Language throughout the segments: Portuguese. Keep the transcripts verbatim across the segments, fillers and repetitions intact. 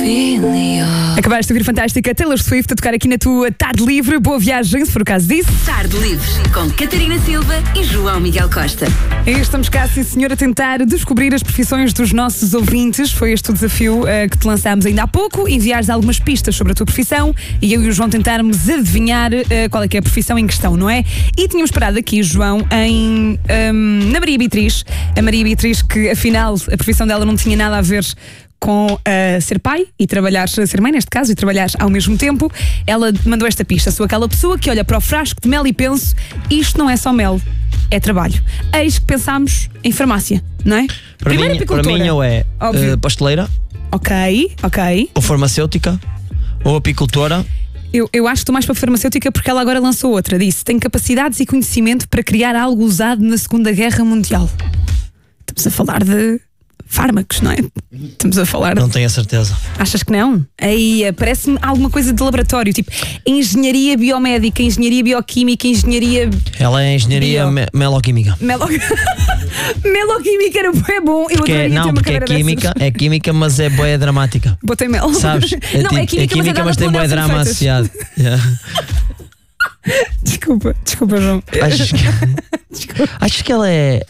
Acabaste de ouvir fantástica Taylor Swift a tocar aqui na tua Tarde Livre. Boa viagem, se for o caso disso. Tarde Livre, com Catarina Silva e João Miguel Costa. E estamos cá, sim senhor, a tentar descobrir as profissões dos nossos ouvintes. Foi este o desafio uh, que te lançámos ainda há pouco. Enviares algumas pistas sobre a tua profissão e eu e o João tentarmos adivinhar uh, qual é que é a profissão em questão, não é? E tínhamos parado aqui, João, em, um, na Maria Beatriz. A Maria Beatriz, que afinal a profissão dela não tinha nada a ver com uh, ser pai e trabalhar, ser mãe neste caso, e trabalhar ao mesmo tempo. Ela mandou esta pista: sou aquela pessoa que olha para o frasco de mel e penso, isto não é só mel, é trabalho. Eis que pensámos em farmácia, não é? Para Primeiro mim, para mim ou é uh, pasteleira, ok, ok, ou farmacêutica, ou apicultora. Eu, eu acho que estou mais para a farmacêutica porque ela agora lançou outra. Disse, tem capacidades e conhecimento para criar algo usado na Segunda Guerra Mundial. Estamos a falar de fármacos, não é? Estamos a falar... Não tenho a certeza. Achas que não? Aí parece-me alguma coisa de laboratório, tipo engenharia biomédica, engenharia bioquímica, engenharia... Ela é engenharia Bio... me meloquímica. Melo... Meloquímica era é bom. Eu porque, não, porque é química, é química, mas é boa dramática. Botei mel. Sabes? É, não, é química, é química mas, mas tem boa drama associado. Yeah. Desculpa, desculpa, João. Acho que... Desculpa. Acho que ela é...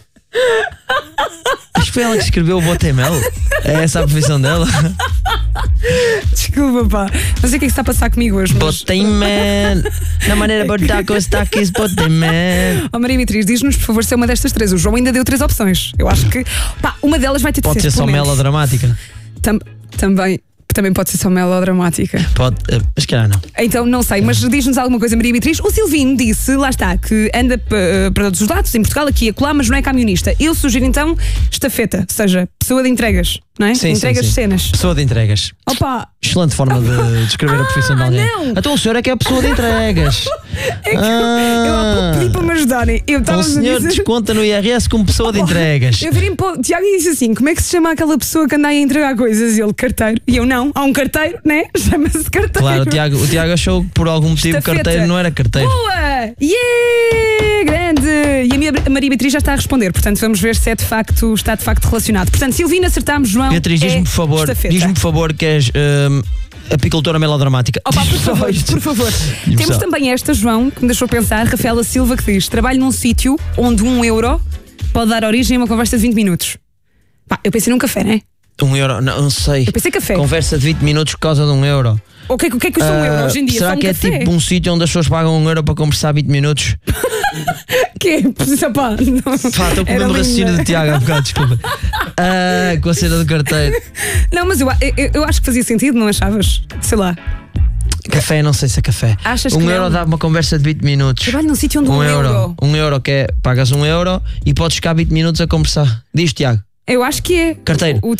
Acho que foi ela que escreveu o Botemel. É essa a profissão dela. Desculpa, pá. Não sei o que é que está a passar comigo hoje, mas... Botemel. Na maneira botar com os taques, Botemel. Oh, Maria Beatriz, diz-nos por favor se é uma destas três. O João ainda deu três opções. Eu acho que, pá, uma delas vai ter de Pode ser. Pode ser só melodramática. Tam Também. Também pode ser só melodramática. Pode, uh, mas calhar não. Então não sei, mas diz-nos alguma coisa, Maria Beatriz. O Silvino disse, lá está, que anda uh, para todos os lados, em Portugal, aqui e acolá, mas não é camionista. Eu sugiro então estafeta, ou seja, pessoa de entregas, não é? Sim, entregas sim, sim. de cenas. Pessoa de entregas. Opa! Excelente forma de descrever ah, a profissão de alguém. Não. Então o senhor é que é a pessoa de entregas. É que ah, eu há pouco pedi para me ajudarem. Eu o senhor a dizer... desconta no I R S como pessoa de entregas. Eu virei para o Tiago e disse assim: como é que se chama aquela pessoa que anda aí a entregar coisas? E ele, carteiro. E eu, não, há um carteiro, né? Chama-se carteiro. Claro, o Tiago, o Tiago achou que por algum motivo estafeta. Carteiro não era carteiro. Boa! Yeah! Grande! E a minha Maria Beatriz já está a responder, portanto vamos ver se é de facto, está de facto relacionado. Portanto, Silvina, acertámos, João. Beatriz, diz-me é por favor, diz-me por favor que és um, apicultora melodramática. Opa, por favor, por favor. Temos também esta, João, que me deixou pensar, Rafaela Silva, que diz: trabalho num sítio onde um euro pode dar origem a uma conversa de vinte minutos. Pá, eu pensei num café, não é? Um euro, não, não sei. Eu pensei café. Conversa de vinte minutos por causa de um euro. O que, o que é que custa uh, um euro hoje em dia? Será Só um que café? é tipo um sítio onde as pessoas pagam um euro para conversar vinte minutos? Que é? Precisa, pá. Pá, estou com o mesmo raciocínio do Tiago há bocado, desculpa. Ah, com a cena do carteiro. Não, mas eu, eu, eu acho que fazia sentido, não achavas? Sei lá. Café, não sei se é café. Achas um que euro não? Dá uma conversa de vinte minutos. Trabalho num sítio onde um, um euro. euro. Um euro que é, pagas um euro e podes ficar vinte minutos a conversar. Diz, Tiago. Eu acho que é. Carteiro. O, o